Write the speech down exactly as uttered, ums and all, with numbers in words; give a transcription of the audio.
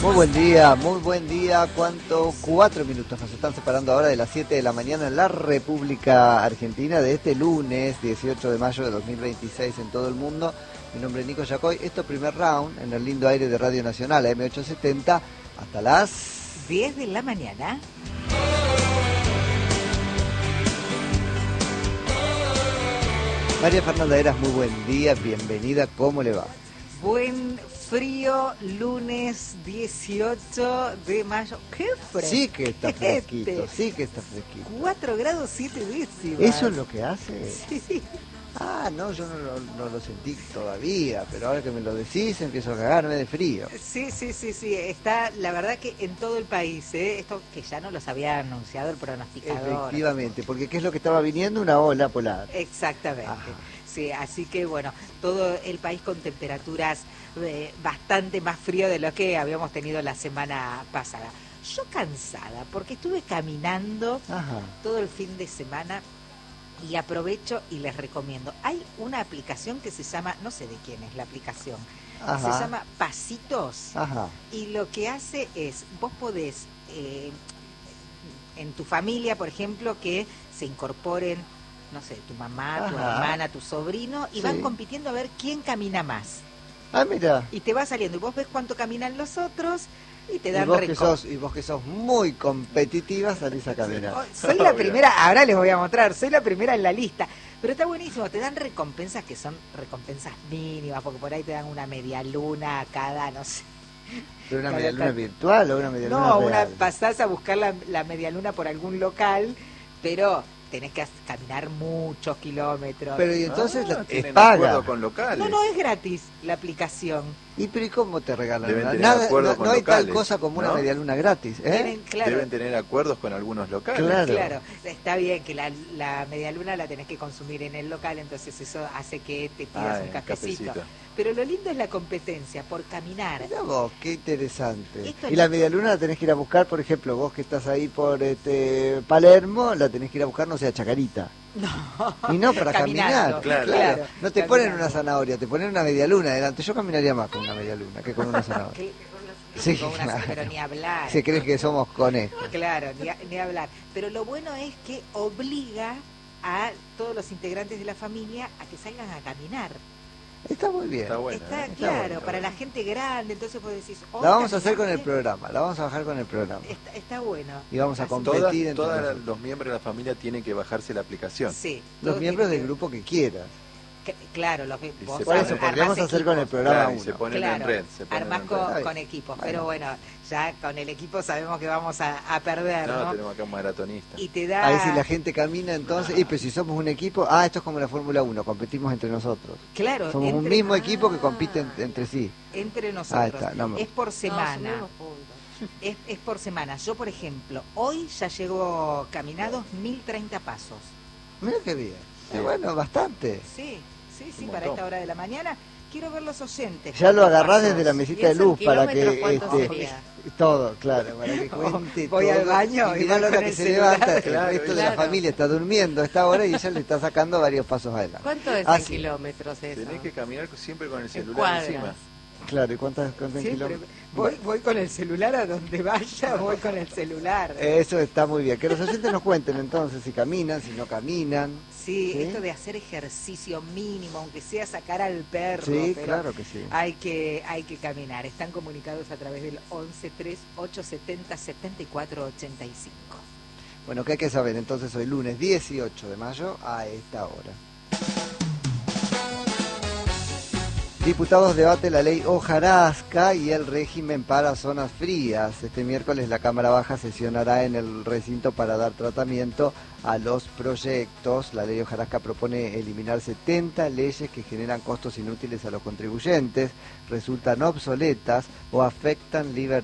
Muy buen día, muy buen día. ¿Cuánto? Cuatro minutos nos están separando ahora de las siete de la mañana en la República Argentina de este lunes dieciocho de mayo de dos mil veintiséis en todo el mundo. Mi nombre es Nico Yacoy. Esto es Primer Round en el lindo aire de Radio Nacional, a eme ochocientos setenta, hasta las diez de la mañana. María Fernanda Eras, muy buen día, bienvenida, ¿cómo le va? Buen frío, lunes dieciocho de mayo. ¡Qué fresco! Sí que está fresquito, sí que está fresquito. cuatro grados siete décimas. ¿Eso es lo que hace? Sí. Ah, no, yo no, no, no lo sentí todavía, pero ahora que me lo decís empiezo a cagarme de frío. Sí, sí, sí, sí, está, la verdad que en todo el país, ¿eh? Esto que ya nos los había anunciado el pronosticador. Efectivamente, porque ¿qué es lo que estaba viniendo? Una ola polar. Exactamente. Ajá. Sí, así que bueno, todo el país con temperaturas eh, bastante más frío de lo que habíamos tenido la semana pasada. Yo cansada, porque estuve caminando Ajá. todo el fin de semana y aprovecho y les recomiendo. Hay una aplicación que se llama, no sé de quién es la aplicación, Ajá. se llama Pasitos. Ajá. Y lo que hace es, vos podés, eh, en tu familia, por ejemplo, que se incorporen, no sé, tu mamá, tu Ajá. hermana, tu sobrino, y Sí. van compitiendo a ver quién camina más. Ah, mira. Y te va saliendo, y vos ves cuánto caminan los otros, y te Y dan vos, que récord. sos, y vos que sos muy competitiva salís a caminar. Oh, soy la primera, ahora les voy a mostrar, soy la primera en la lista. Pero está buenísimo, te dan recompensas que son recompensas mínimas, porque por ahí te dan una media luna a cada, no sé. ¿Pero una cada media luna tal- virtual o una media luna No, una, real? pasás a buscar la, la media luna por algún local, pero tenés que caminar muchos kilómetros. Pero y entonces Ah, la- es tienen paga. acuerdo con locales. No, no es gratis la aplicación. ¿Y pero y cómo te regalan? Deben una? tener Nada, acuerdo no, con no hay tal locales, cosa como una ¿no? media luna gratis, ¿eh? Tienen, claro, Deben tener acuerdos con algunos locales. Claro. claro, está bien que la, la media luna la tenés que consumir en el local, entonces eso hace que te pidas Ah, un eh, cafecito. cafecito. Pero lo lindo es la competencia por caminar. Mirá vos, qué interesante. Esto Y es la lo- media luna la tenés que ir a buscar, por ejemplo, vos que estás ahí por este Palermo, la tenés que ir a buscar, no sé, a Chacarita. No, Y no para Caminando, caminar. claro. claro. No te Caminando. ponen una zanahoria, te ponen una media luna delante. Yo caminaría más con una media luna que con una zanahoria. Que- Sí, con una- claro. pero ni hablar. Se cree que somos conejos. Claro, ni, a- ni hablar. Pero lo bueno es que obliga a todos los integrantes de la familia a que salgan a caminar. Está muy bien. Está bueno. Está ¿eh? claro, bueno, para bueno. la gente grande, entonces vos decís... hoy La vamos a hacer con el caminaste. programa, la vamos a bajar con el programa. Está, está bueno. Y vamos a Así- competir. Todas, entre todas nosotros. los miembros de la familia tienen que bajarse la aplicación. Sí. Los todos miembros del tienen grupo que quieras. que- que- Claro, los que Y vos se Por Claro, eso, armás podríamos hacer con el equipos. programa Claro, y uno. se ponen Claro, en red. Se ponen armás en con, red. con equipos, Bueno. pero bueno, ya con el equipo sabemos que vamos a, a perder, No, ¿no? tenemos acá un maratonista. Y te da... Ahí si la gente camina entonces, y pues si somos un equipo, ah, esto es como la Fórmula uno, competimos entre nosotros. Claro, Somos un entre- mismo equipo que Ah, compite en- entre sí. entre Ahí nosotros. está, no me- Es por semana. No, subimos puntos. Es, es por semana. Yo, por ejemplo, hoy ya llego caminados mil treinta pasos. Mira qué bien. Sí. Y bueno, bastante. Sí, sí, sí, Un para montón. esta hora de la mañana. Quiero ver los oyentes. Ya lo ¿Cuántos agarrás pasos? desde la ¿Y mesita de eso en luz para que kilómetros cuánto este, sería? todo, claro, para que cuente Voy todo. al baño y y mirá voy la hora con que el se celular. levanta, Claro, el resto de la claro. familia está durmiendo a esta hora y ella le está sacando varios pasos adelante. ¿Cuánto es Ah, en sí. kilómetros eso? Tenés que caminar siempre con el En celular cuadras. encima. Claro, ¿y cuántas, cuántas Siempre kilómetros? voy, voy con el celular a donde vaya, voy con el celular. Eso está muy bien. Que los oyentes nos cuenten entonces si caminan, si no caminan. Sí, ¿Sí? esto de hacer ejercicio mínimo, aunque sea sacar al perro, Sí, pero claro que sí. hay que hay que caminar. Están comunicados a través del once tres ocho setenta setenta y cuatro ochenta y cinco. Bueno, ¿qué hay que saber? Entonces hoy lunes dieciocho de mayo a esta hora. Diputados debate la ley hojarasca y el régimen para zonas frías. Este miércoles la Cámara Baja sesionará en el recinto para dar tratamiento a los proyectos. La ley hojarasca propone eliminar setenta leyes que generan costos inútiles a los contribuyentes, resultan obsoletas o afectan libertades